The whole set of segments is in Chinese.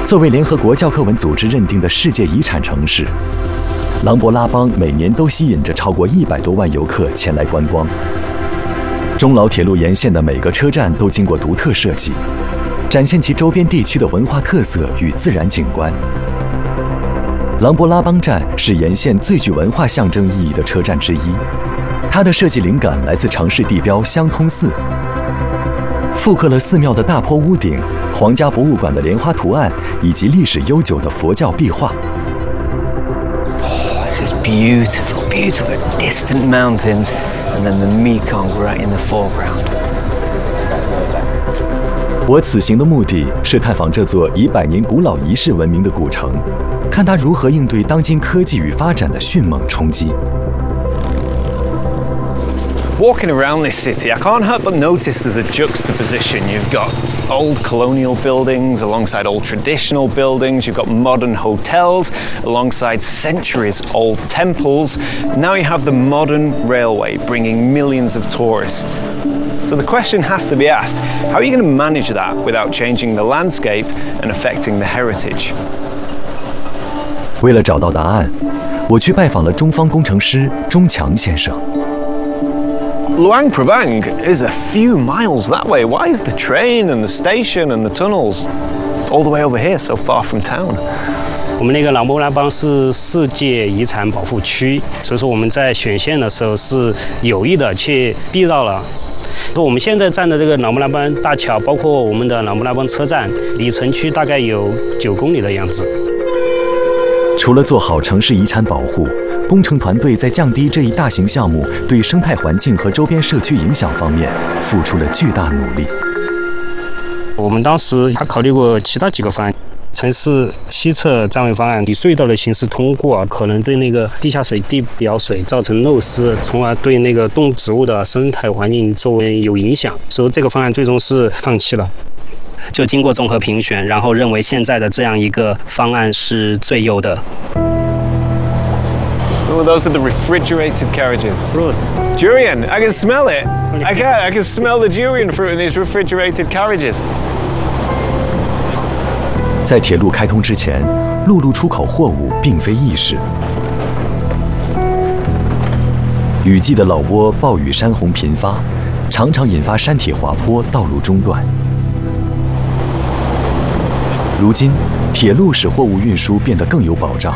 作为联合国教科文组织认定的世界遗产城市，琅勃拉邦每年都吸引着超过100多万游客前来观光。中老铁路沿线的每个车站都经过独特设计，展现其周边地区的文化特色与自然景观。琅勃拉邦站是沿线最具文化象征意义的车站之一，它的设计灵感来自城市地标香通寺，复刻了寺庙的大坡屋顶、皇家博物馆的莲花图案以及历史悠久的佛教壁画。 This is beautiful, beautiful. Distant mountains, and then the Mekong right in the foreground. 我此行的目的是探访这座以100年古老仪式闻名的古城，看它如何应对当今科技与发展的迅猛冲击。 Walking around this city, I can't help but notice there's a juxtaposition. You've got old colonial buildings alongside old traditional buildings. You've got modern hotels alongside centuries-old temples. Now you have the modern railway bringing millions of tourists. So the question has to be asked, how are you going to manage that without changing the landscape and affecting the heritage? 为了找到答案，我去拜访了中方工程师钟强先生。 Luang Prabang is a few miles that way. Why is the train and the station and the tunnels all the way over here, so far from town? 我们那个琅勃拉邦是世界遗产保护区，所以说我们在选线的时候是有意的去避绕了。我们现在站的这个琅勃拉邦大桥，包括我们的琅勃拉邦车站，离城区大概有9公里的样子。 除了做好城市遗产保护，工程团队在降低这一大型项目对生态环境和周边社区影响方面付出了巨大努力。 我们当时还考虑过其他几个方案，城市西侧站位方案以隧道的形式通过，可能对那个地下水、地表水造成漏失，从而对那个动植物的生态环境周围有影响，所以这个方案最终是放弃了。就经过综合评选，然后认为现在的这样一个方案是最优的。 Oh, those are the refrigerated carriages. Fruit. Durian, I can smell it. I can smell the durian fruit in these refrigerated carriages. 在铁路开通之前，陆路出口货物并非易事。雨季的老挝暴雨山洪频发，常常引发山体滑坡，道路中断。如今，铁路使货物运输变得更有保障。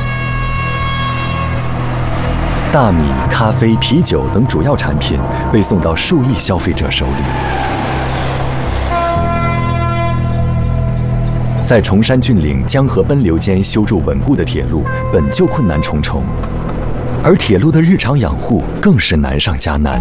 大米、咖啡、啤酒等主要产品被送到数亿消费者手里。在崇山峻岭、江河奔流间修筑稳固的铁路，本就困难重重，而铁路的日常养护更是难上加难。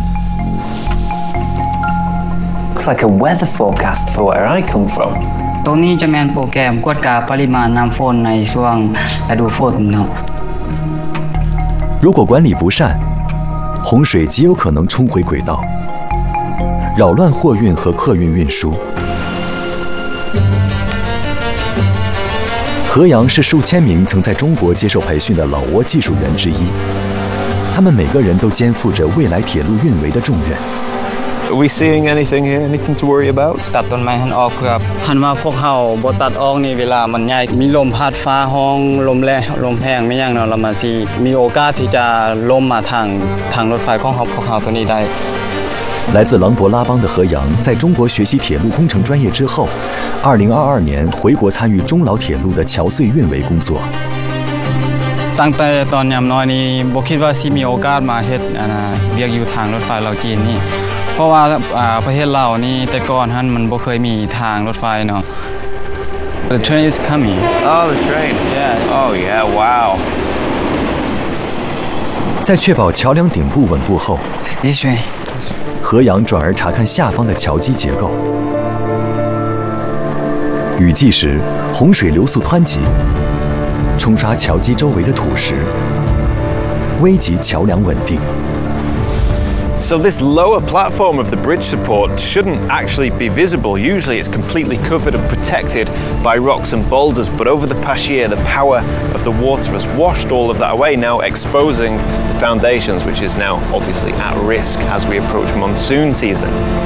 Looks like a weather forecast for where I come from. ตรงนี้จะเป็นโปรแกรมกวดกาปริมาณน้ำฝนในช่วงฤดูฝนเนาะ如果管理不善，洪水极有可能冲回轨道，扰乱货运和客运运输。何阳是数千名曾在中国接受培训的老挝技术员之一，他们每个人都肩负着未来铁路运维的重任。 Are we seeing anything here? Anything to worry about? ตัดต้นไม้หันออกครับหันมาพวกเขาบ่ตัดออกนี่เวลามันใหญ่มีลมพัดฟ้าห้องลมแรงลมแรงไม่อย่างเนาะเรามาสิมีโอกาสที่จะล่มมาทางรถไฟของพวกเขาตัวนี้ได้来自琅勃拉邦的何阳，在中国学习铁路工程专业之后，2022年回国参与中老铁路的桥隧运维工作。 ตั้งแต่ตอนยามน้อยนี่บ่คิดว่าสิมีโอกาสมาเฮ็ดเรียกอยู่ทางรถไฟลาวจีนนี่เพราะว่าประเทศลาวนี่แต่ก่อนหั่นมันบ่เคยมีทางรถไฟเนาะ The train is coming. Oh, the train. Yeah. Oh, yeah. Wow. 在确保桥梁顶部稳固后， This way. 何阳转而查看下方的桥基结构。雨季时，洪水流速湍急，冲刷桥基周围的土石，危及桥梁稳定。 So this lower platform of the bridge support shouldn't actually be visible. Usually it's completely covered and protected by rocks and boulders, but over the past year the power of the water has washed all of that away, now exposing the foundations, which is now obviously at risk as we approach monsoon season.